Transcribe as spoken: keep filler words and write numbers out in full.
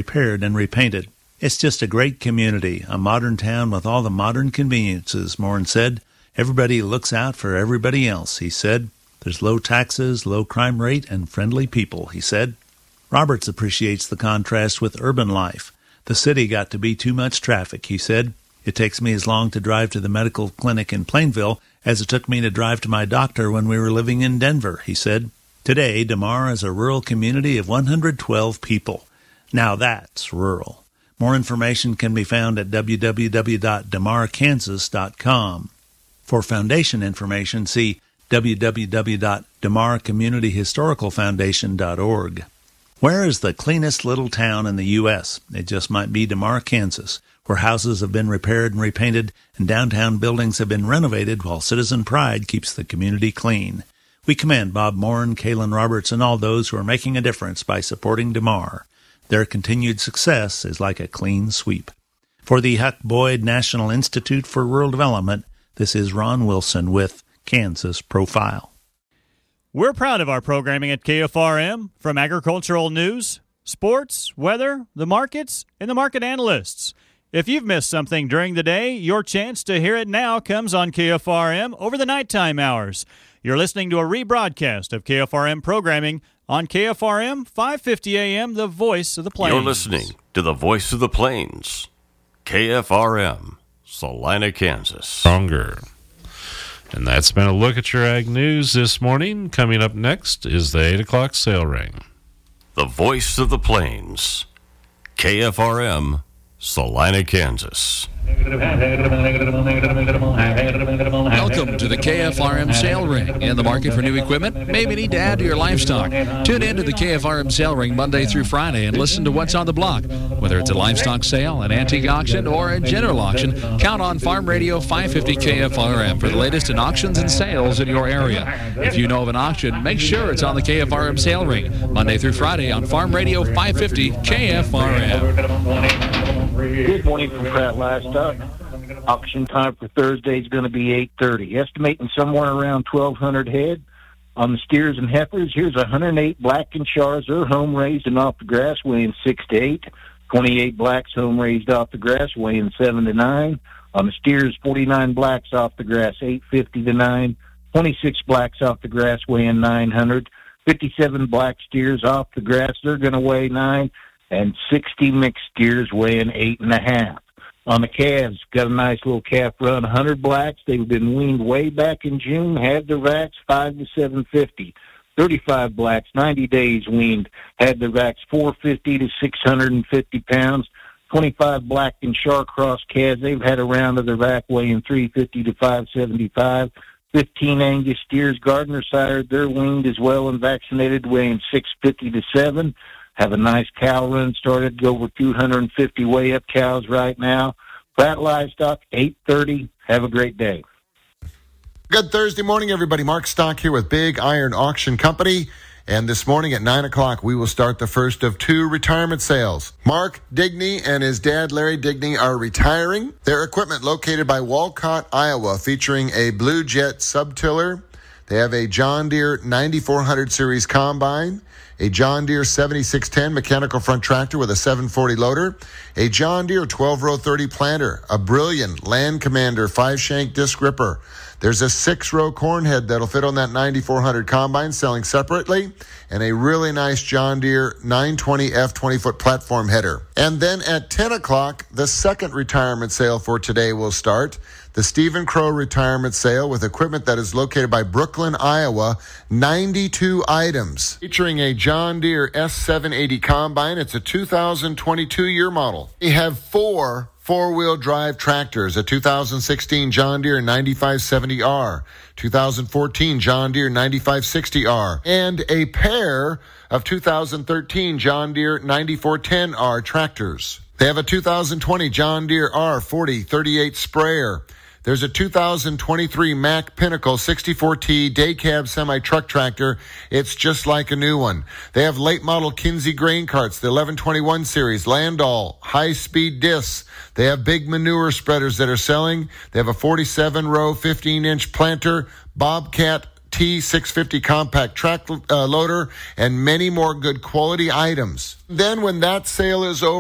repaired and repainted. It's just a great community, a modern town with all the modern conveniences, Morin said. Everybody looks out for everybody else, he said. There's low taxes, low crime rate, and friendly people, he said. Roberts appreciates the contrast with urban life. The city got to be too much traffic, he said. It takes me as long to drive to the medical clinic in Plainville as it took me to drive to my doctor when we were living in Denver, he said. Today, DeMar is a rural community of one hundred twelve people. Now that's rural. More information can be found at w w w dot demar kansas dot com. For foundation information, see w w w dot demar community historical foundation dot org. Where is the cleanest little town in the U S? It just might be DeMar, Kansas, where houses have been repaired and repainted and downtown buildings have been renovated while citizen pride keeps the community clean. We commend Bob Morin, Kalen Roberts, and all those who are making a difference by supporting DeMar. Their continued success is like a clean sweep. For the Huck Boyd National Institute for Rural Development, this is Ron Wilson with Kansas Profile. We're proud of our programming at K F R M, from agricultural news, sports, weather, the markets, and the market analysts. If you've missed something during the day, your chance to hear it now comes on K F R M over the nighttime hours. You're listening to a rebroadcast of K F R M programming on K F R M, five fifty A M, the voice of the plains. You're listening to the voice of the plains, K F R M, Salina, Kansas. Stronger. And that's been a look at your ag news this morning. Coming up next is the eight o'clock sale ring. The voice of the plains, K F R M, Salina, Kansas. Welcome to the K F R M Sale Ring. In the market for new equipment? Maybe need to add to your livestock. Tune in to the K F R M Sale Ring Monday through Friday and listen to what's on the block. Whether it's a livestock sale, an antique auction, or a general auction, count on Farm Radio five fifty K F R M for the latest in auctions and sales in your area. If you know of an auction, make sure it's on the K F R M Sale Ring Monday through Friday on Farm Radio five fifty K F R M. Good morning from Pratt Livestock. Auction time for Thursday is going to be eight thirty. Estimating somewhere around twelve hundred head. On the steers and heifers, here's one hundred eight black and chars. They're home raised and off the grass, weighing six to eight. twenty-eight blacks home raised off the grass, weighing seven to nine. On the steers, forty-nine blacks off the grass, eight fifty to nine. twenty-six blacks off the grass, weighing nine hundred. fifty-seven black steers off the grass, they're going to weigh nine. And sixty mixed steers weighing eight and a half. On the calves, got a nice little calf run, one hundred blacks. They've been weaned way back in June, had their vacs five to seven fifty. thirty-five blacks, ninety days weaned, had their vacs four fifty to six hundred fifty pounds. twenty-five black and char cross calves, they've had a round of their vac weighing three fifty to five seventy-five. fifteen Angus steers, Gardner sired, they're weaned as well and vaccinated, weighing six fifty to seven. Have a nice cow run started. Go over two hundred fifty weigh-up cows right now. Pratt Livestock, eight thirty. Have a great day. Good Thursday morning, everybody. Mark Stock here with Big Iron Auction Company. And this morning at nine o'clock, we will start the first of two retirement sales. Mark Digney and his dad, Larry Digney, are retiring. Their equipment located by Walcott, Iowa, featuring a Blue Jet subtiller. They have a John Deere ninety-four hundred series combine, a John Deere seventy-six ten mechanical front tractor with a seven forty loader, a John Deere twelve row thirty planter, a Brilliant Land Commander five-shank disc ripper. There's a six-row corn head that'll fit on that ninety-four hundred combine selling separately, and a really nice John Deere nine twenty F twenty-foot platform header. And then at ten o'clock, the second retirement sale for today will start. The Stephen Crow retirement sale with equipment that is located by Brooklyn, Iowa. ninety-two items featuring a John Deere S seven eighty combine. It's a two thousand twenty-two year model. We have four four-wheel drive tractors, a two thousand sixteen John Deere ninety-five seventy R, two thousand fourteen John Deere ninety-five sixty R, and a pair of two thousand thirteen John Deere ninety-four ten R tractors. They have a two thousand twenty John Deere R forty thirty-eight sprayer. There's a two thousand twenty-three Mack Pinnacle sixty-four T day cab semi-truck tractor. It's just like a new one. They have late model Kinsey grain carts, the eleven twenty-one series, Landau, high-speed discs. They have big manure spreaders that are selling. They have a forty-seven row, fifteen inch planter, Bobcat T six fifty compact track uh, loader, and many more good quality items. Then when that sale is over,